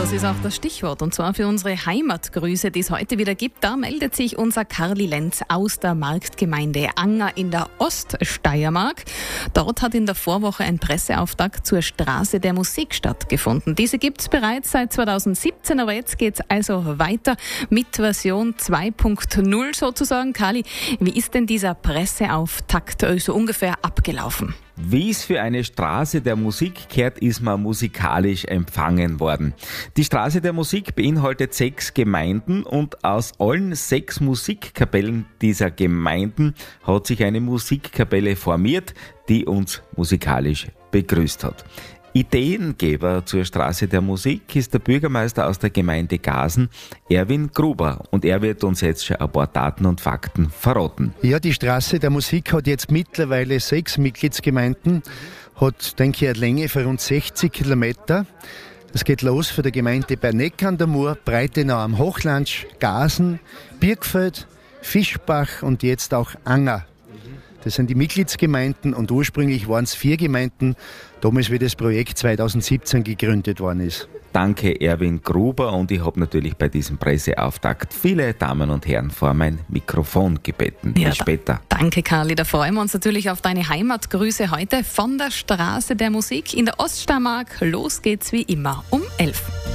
das ist auch das Stichwort. Und zwar für unsere Heimatgrüße, die es heute wieder gibt. Da meldet sich unser Karli Lenz aus der Marktgemeinde Anger in der Oststeiermark. Dort hat in der Vorwoche ein Presseauftakt zur Straße der Musik stattgefunden. Diese gibt es bereits seit 2017, aber jetzt geht es also weiter mit Version 2.0 sozusagen. Karli, wie ist denn dieser Presseauftakt so ungefähr abgelaufen? Wie es für eine Straße der Musik kehrt, ist man musikalisch empfangen worden. Die Straße der Musik beinhaltet 6 Gemeinden und aus allen 6 Musikkapellen dieser Gemeinden hat sich eine Musikkapelle formiert, die uns musikalisch begrüßt hat. Ideengeber zur Straße der Musik ist der Bürgermeister aus der Gemeinde Gasen, Erwin Gruber. Und er wird uns jetzt schon ein paar Daten und Fakten verraten. Ja, die Straße der Musik hat jetzt mittlerweile 6 Mitgliedsgemeinden, hat, denke ich, eine Länge von rund 60 Kilometer. Das geht los von der Gemeinde Berneck an der Mur, Breitenau am Hochlandsch, Gasen, Birkfeld, Fischbach und jetzt auch Anger. Das sind die Mitgliedsgemeinden und ursprünglich waren es 4 Gemeinden, damals wie das Projekt 2017 gegründet worden ist. Danke Erwin Gruber, und ich habe natürlich bei diesem Presseauftakt viele Damen und Herren vor mein Mikrofon gebeten. Ja, bis später. Danke Karli, da freuen wir uns natürlich auf deine Heimatgrüße heute von der Straße der Musik in der Oststeiermark. Los geht's wie immer um 11.